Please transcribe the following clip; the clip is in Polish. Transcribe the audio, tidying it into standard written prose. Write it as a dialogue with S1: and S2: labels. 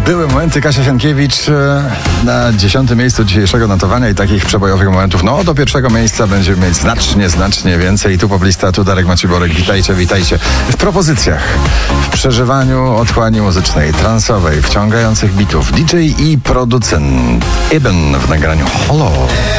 S1: Były momenty. Kasia Sienkiewicz na 10. miejscu dzisiejszego notowania i takich przebojowych momentów. No, do pierwszego miejsca będziemy mieć znacznie więcej. Tu poplista, tu Darek Maciborek. Witajcie. W propozycjach, w przeżywaniu otchłani muzycznej, transowej, wciągających bitów. DJ i producent Eben w nagraniu Hollow.